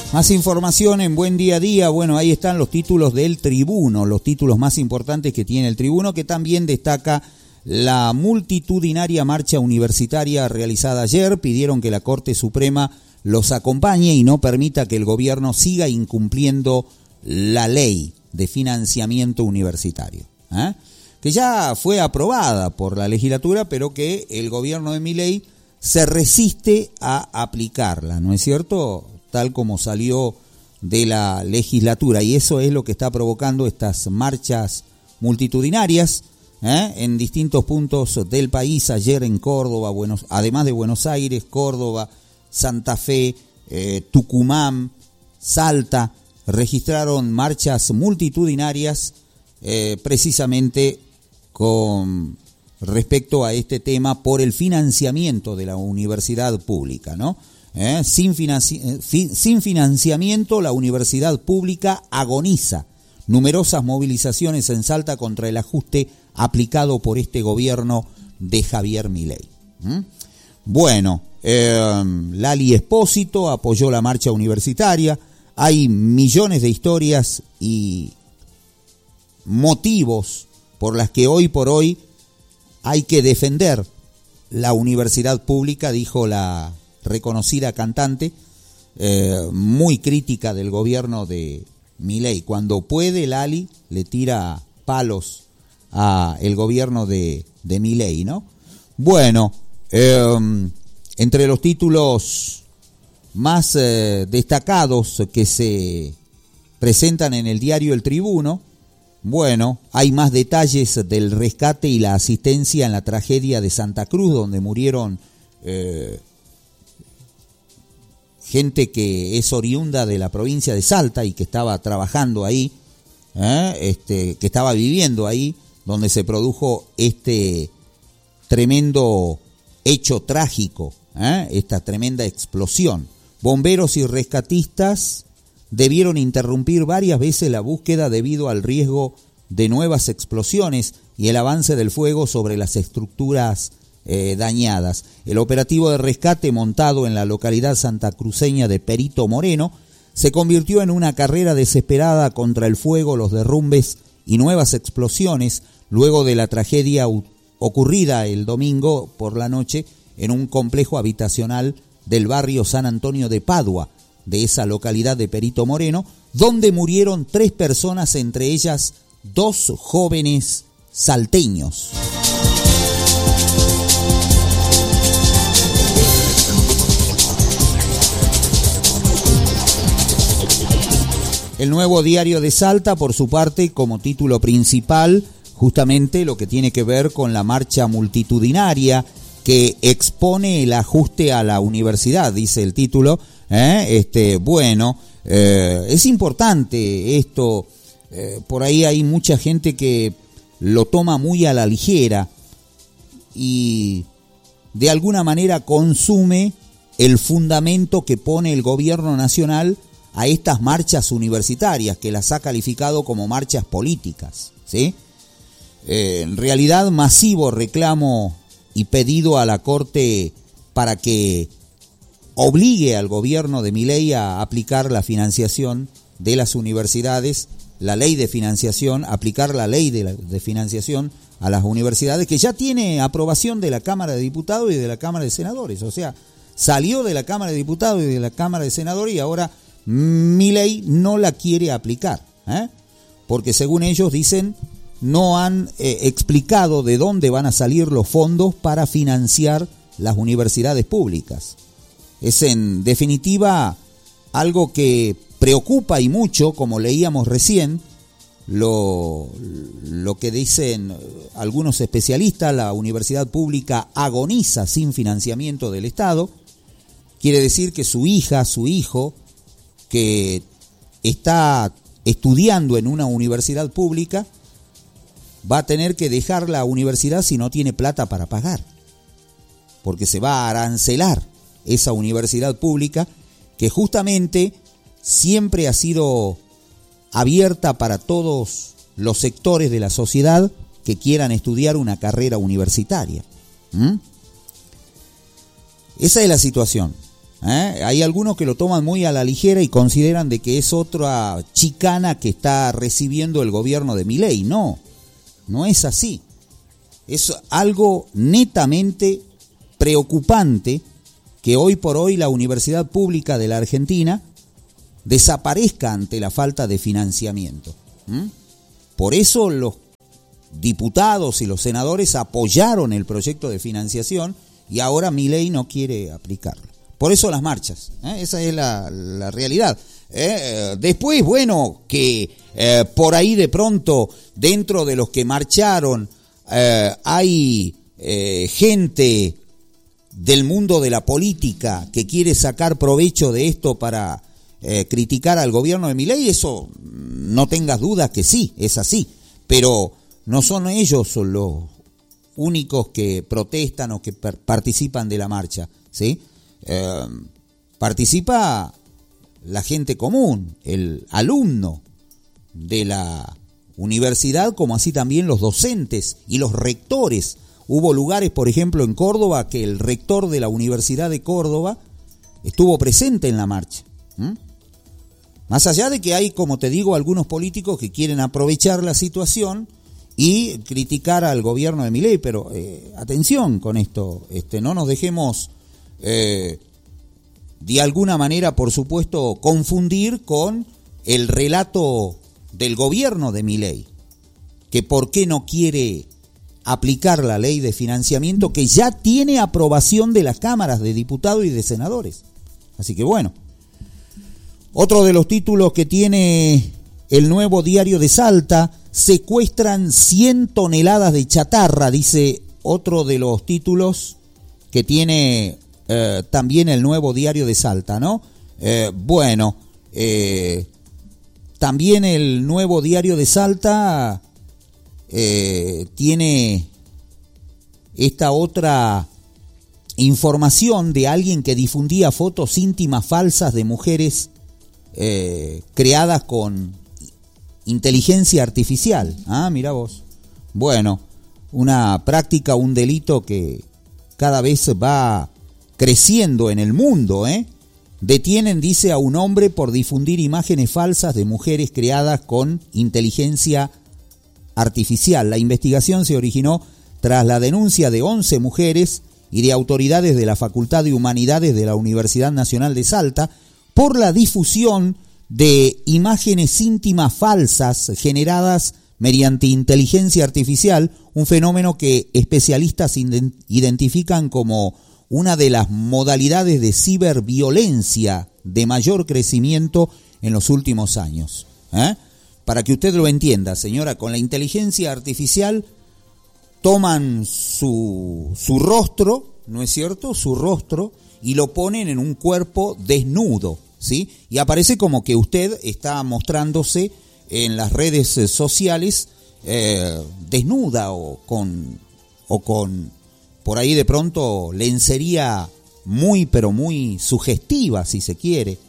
Más información en Buen Día a Día. Bueno, ahí están los títulos del Tribuno, los títulos más importantes que tiene el Tribuno, que también destaca la multitudinaria marcha universitaria realizada ayer. Pidieron que la Corte Suprema los acompañe y no permita que el gobierno siga incumpliendo la ley de financiamiento universitario, que ya fue aprobada por la legislatura, pero que el gobierno de Milei se resiste a aplicarla, ¿no es cierto?, tal como salió de la legislatura, y eso es lo que está provocando estas marchas multitudinarias en distintos puntos del país. Ayer en Córdoba, además de Buenos Aires, Córdoba, Santa Fe, Tucumán, Salta, registraron marchas multitudinarias precisamente con respecto a este tema por el financiamiento de la universidad pública, ¿no? Sin financiamiento, la universidad pública agoniza. Numerosas movilizaciones en Salta contra el ajuste aplicado por este gobierno de Javier Milei. Bueno, Lali Espósito apoyó la marcha universitaria. Hay millones de historias y motivos por las que hoy por hoy hay que defender la universidad pública, dijo la reconocida cantante, muy crítica del gobierno de Milei. Cuando puede, Lali le tira palos a el gobierno de Milei, ¿no? Bueno, entre los títulos más destacados que se presentan en el diario El Tribuno, bueno, hay más detalles del rescate y la asistencia en la tragedia de Santa Cruz, donde murieron gente que es oriunda de la provincia de Salta y que estaba trabajando ahí, que estaba viviendo ahí, donde se produjo este tremendo hecho trágico, esta tremenda explosión. Bomberos y rescatistas debieron interrumpir varias veces la búsqueda debido al riesgo de nuevas explosiones y el avance del fuego sobre las estructuras dañadas. El operativo de rescate montado en la localidad santacruceña de Perito Moreno se convirtió en una carrera desesperada contra el fuego, los derrumbes y nuevas explosiones luego de la tragedia ocurrida el domingo por la noche en un complejo habitacional del barrio San Antonio de Padua, de esa localidad de Perito Moreno, donde murieron 3 personas, entre ellas 2 jóvenes salteños. El Nuevo Diario de Salta, por su parte, como título principal, justamente lo que tiene que ver con la marcha multitudinaria que expone el ajuste a la universidad, dice el título. Es importante esto, por ahí hay mucha gente que lo toma muy a la ligera y de alguna manera consume el fundamento que pone el gobierno nacional a estas marchas universitarias, que las ha calificado como marchas políticas, ¿sí? En realidad, masivo reclamo y pedido a la Corte para que obligue al gobierno de Milei a aplicar la financiación de las universidades, la ley de financiación, aplicar la ley de financiación a las universidades, que ya tiene aprobación de la Cámara de Diputados y de la Cámara de Senadores. O sea, salió de la Cámara de Diputados y de la Cámara de Senadores y ahora Milei no la quiere aplicar, porque según ellos dicen, no han explicado de dónde van a salir los fondos para financiar las universidades públicas. Es en definitiva algo que preocupa y mucho, como leíamos recién, lo que dicen algunos especialistas. La universidad pública agoniza sin financiamiento del Estado. Quiere decir que su hija, su hijo, que está estudiando en una universidad pública, va a tener que dejar la universidad si no tiene plata para pagar, porque se va a arancelar esa universidad pública que justamente siempre ha sido abierta para todos los sectores de la sociedad que quieran estudiar una carrera universitaria. Esa es la situación. Hay algunos que lo toman muy a la ligera y consideran de que es otra chicana que está recibiendo el gobierno de Milei. No, no es así. Es algo netamente preocupante que hoy por hoy la Universidad Pública de la Argentina desaparezca ante la falta de financiamiento. Por eso los diputados y los senadores apoyaron el proyecto de financiación y ahora Milei no quiere aplicarlo. Por eso las marchas, esa es la realidad. Después, bueno, que por ahí de pronto, dentro de los que marcharon, hay gente del mundo de la política que quiere sacar provecho de esto para criticar al gobierno de Milei, eso no tengas dudas que sí, es así, pero no son ellos los únicos que protestan o que participan de la marcha, ¿sí? Participa la gente común, el alumno de la universidad, como así también los docentes y los rectores. Hubo lugares, por ejemplo, en Córdoba, que el rector de la Universidad de Córdoba estuvo presente en la marcha. Más allá de que hay, como te digo, algunos políticos que quieren aprovechar la situación y criticar al gobierno de Milei, pero atención con esto, no nos dejemos de alguna manera, por supuesto, confundir con el relato del gobierno de Milei, que por qué no quiere aplicar la ley de financiamiento que ya tiene aprobación de las cámaras de diputados y de senadores. Así que bueno, otro de los títulos que tiene el Nuevo Diario de Salta: secuestran 100 toneladas de chatarra, dice otro de los títulos que tiene también el Nuevo Diario de Salta, ¿no? También el Nuevo Diario de Salta tiene esta otra información de alguien que difundía fotos íntimas falsas de mujeres creadas con inteligencia artificial. Mirá vos. Bueno, una práctica, un delito que cada vez va creciendo en el mundo, Detienen, dice, a un hombre por difundir imágenes falsas de mujeres creadas con inteligencia artificial. La investigación se originó tras la denuncia de 11 mujeres y de autoridades de la Facultad de Humanidades de la Universidad Nacional de Salta por la difusión de imágenes íntimas falsas generadas mediante inteligencia artificial, un fenómeno que especialistas identifican como una de las modalidades de ciberviolencia de mayor crecimiento en los últimos años. Para que usted lo entienda, señora, con la inteligencia artificial toman su rostro, ¿no es cierto?, su rostro, y lo ponen en un cuerpo desnudo, ¿sí? Y aparece como que usted está mostrándose en las redes sociales desnuda o con por ahí de pronto lencería muy pero muy sugestiva, si se quiere.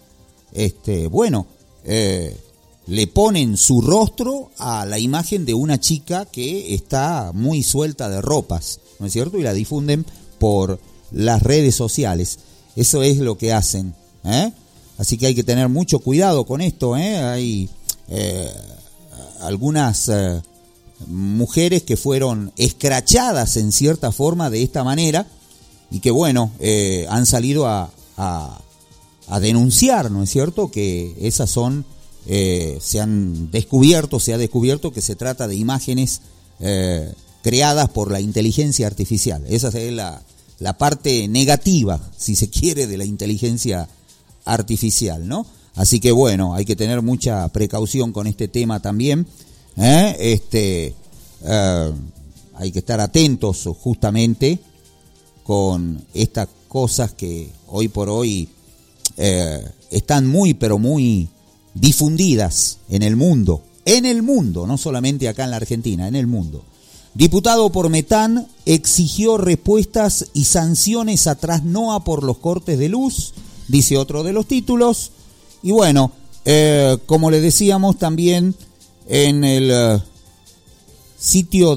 Le ponen su rostro a la imagen de una chica que está muy suelta de ropas, ¿no es cierto? Y la difunden por las redes sociales. Eso es lo que hacen, Así que hay que tener mucho cuidado con esto, Hay algunas mujeres que fueron escrachadas en cierta forma de esta manera y que bueno, han salido a denunciar, ¿no es cierto?, que esas son, se ha descubierto que se trata de imágenes creadas por la inteligencia artificial. Esa es la parte negativa, si se quiere, de la inteligencia artificial, ¿no? Así que bueno, hay que tener mucha precaución con este tema también. Hay que estar atentos justamente con estas cosas que hoy por hoy están muy pero muy difundidas en el mundo, no solamente acá en la Argentina, en el mundo. Diputado por Metán exigió respuestas y sanciones a Trasnoa por los cortes de luz, dice otro de los títulos. Y bueno, como le decíamos también, en el sitio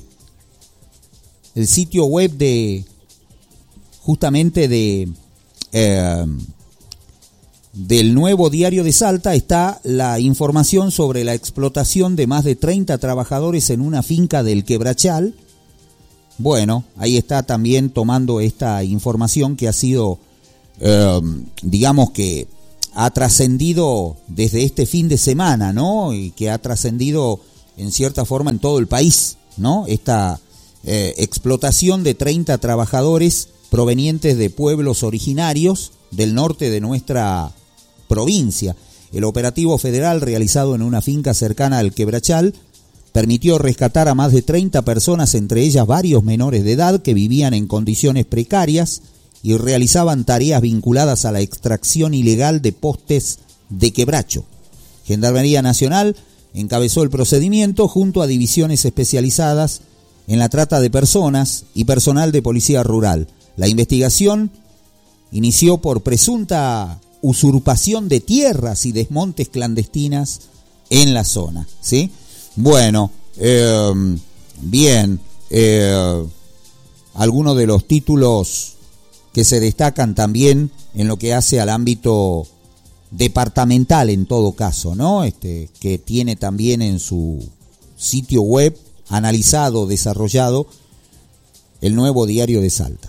web de justamente de del Nuevo Diario de Salta está la información sobre la explotación de más de 30 trabajadores en una finca del Quebrachal. Bueno, ahí está también tomando esta información que ha sido, digamos que ha trascendido desde este fin de semana, ¿no? Y que ha trascendido en cierta forma en todo el país, ¿no? Esta explotación de 30 trabajadores provenientes de pueblos originarios del norte de nuestra provincia. El operativo federal realizado en una finca cercana al Quebrachal permitió rescatar a más de 30 personas, entre ellas varios menores de edad que vivían en condiciones precarias y realizaban tareas vinculadas a la extracción ilegal de postes de quebracho. Gendarmería Nacional encabezó el procedimiento junto a divisiones especializadas en la trata de personas y personal de policía rural. La investigación inició por presunta usurpación de tierras y desmontes clandestinas en la zona, ¿sí? Bueno, bien, algunos de los títulos que se destacan también en lo que hace al ámbito departamental en todo caso, ¿no? Que tiene también en su sitio web analizado, desarrollado, el Nuevo Diario de Salta.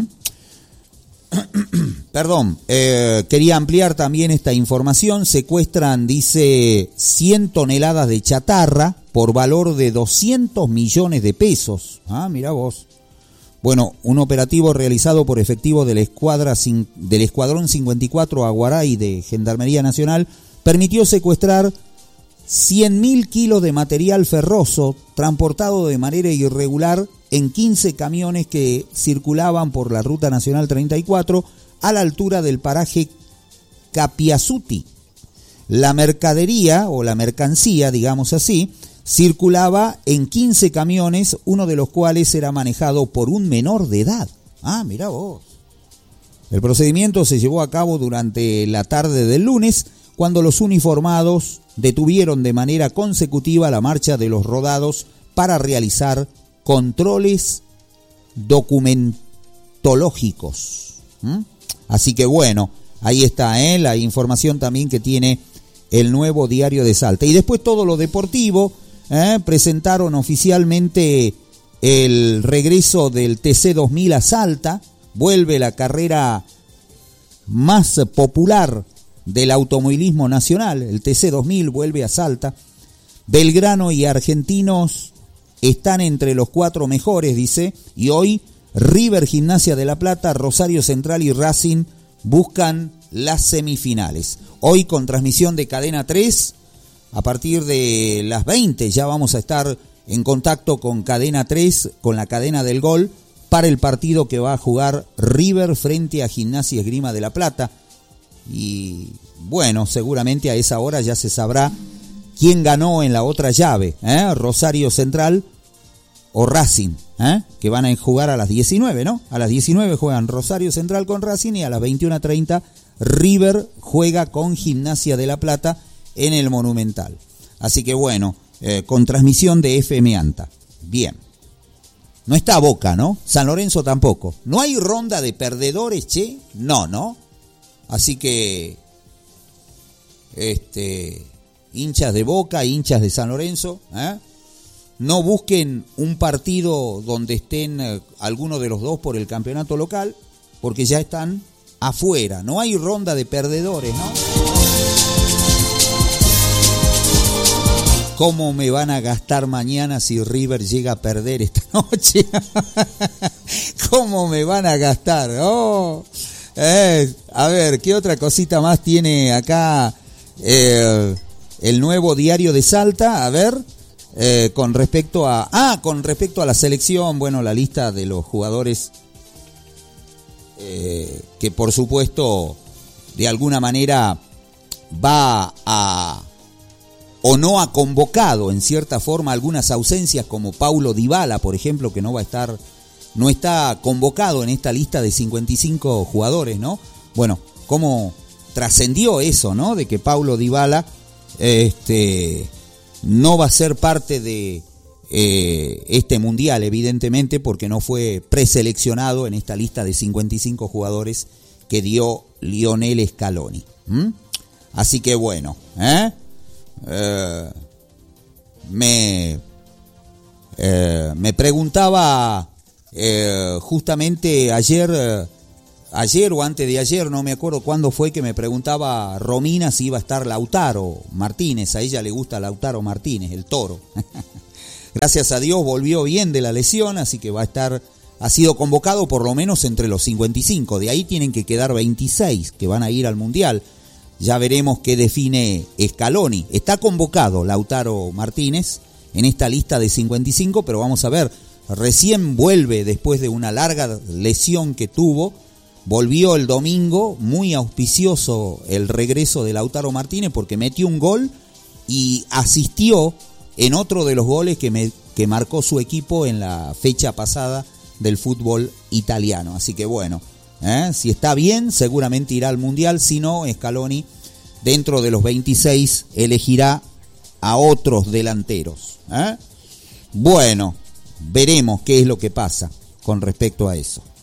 Perdón, quería ampliar también esta información. Secuestran, dice, 100 toneladas de chatarra por valor de 200 millones de pesos. Ah, mirá vos. Bueno, un operativo realizado por efectivos del Escuadrón 54 Aguaray de Gendarmería Nacional permitió secuestrar 100.000 kilos de material ferroso transportado de manera irregular en 15 camiones que circulaban por la Ruta Nacional 34 a la altura del paraje Capiasuti. La mercadería o la mercancía, digamos así, circulaba en 15 camiones, uno de los cuales era manejado por un menor de edad. Ah, mirá vos. El procedimiento se llevó a cabo durante la tarde del lunes, cuando los uniformados detuvieron de manera consecutiva la marcha de los rodados para realizar controles documentológicos. Así que bueno, ahí está la información también que tiene el Nuevo Diario de Salta. Y después todo lo deportivo, presentaron oficialmente el regreso del TC2000 a Salta, vuelve la carrera más popular del automovilismo nacional, el TC2000 vuelve a Salta. Belgrano y Argentinos están entre los 4 mejores, dice, y hoy River, Gimnasia de La Plata, Rosario Central y Racing buscan las semifinales. Hoy con transmisión de Cadena 3, a partir de las 20 ya vamos a estar en contacto con Cadena 3, con la cadena del gol, para el partido que va a jugar River frente a Gimnasia Esgrima de La Plata. Y bueno, seguramente a esa hora ya se sabrá quién ganó en la otra llave, Rosario Central o Racing, que van a jugar a las 19, ¿no? A las 19 juegan Rosario Central con Racing y a las 21:30 River juega con Gimnasia de La Plata en el Monumental. Así que bueno, con transmisión de FM ANTA. Bien. No está Boca, ¿no? San Lorenzo tampoco. ¿No hay ronda de perdedores, che? No. Así que hinchas de Boca, hinchas de San Lorenzo, no busquen un partido donde estén alguno de los dos por el campeonato local, porque ya están afuera. No hay ronda de perdedores, ¿no? ¿Cómo me van a gastar mañana si River llega a perder esta noche? ¿Cómo me van a gastar? Oh. A ver, ¿qué otra cosita más tiene acá el Nuevo Diario de Salta? A ver, con respecto a la selección, bueno, la lista de los jugadores que por supuesto de alguna manera va a o no ha convocado en cierta forma algunas ausencias, como Paulo Dybala, por ejemplo, que no está convocado en esta lista de 55 jugadores, ¿no? Bueno, cómo trascendió eso, ¿no? De que Paulo Dybala no va a ser parte de este mundial, evidentemente, porque no fue preseleccionado en esta lista de 55 jugadores que dio Lionel Scaloni. Así que bueno, me preguntaba justamente ayer o antes de ayer, no me acuerdo cuándo fue, que me preguntaba Romina si iba a estar Lautaro Martínez. A ella le gusta Lautaro Martínez, el Toro. Gracias a Dios volvió bien de la lesión, así que va a estar, ha sido convocado por lo menos entre los 55. De ahí tienen que quedar 26 que van a ir al Mundial. Ya veremos qué define Scaloni. Está convocado Lautaro Martínez en esta lista de 55, pero vamos a ver, recién vuelve después de una larga lesión que tuvo. Volvió el domingo, muy auspicioso el regreso de Lautaro Martínez porque metió un gol y asistió en otro de los goles que marcó su equipo en la fecha pasada del fútbol italiano. Así que bueno, si está bien, seguramente irá al Mundial. Si no, Scaloni, dentro de los 26, elegirá a otros delanteros. Bueno, veremos qué es lo que pasa con respecto a eso.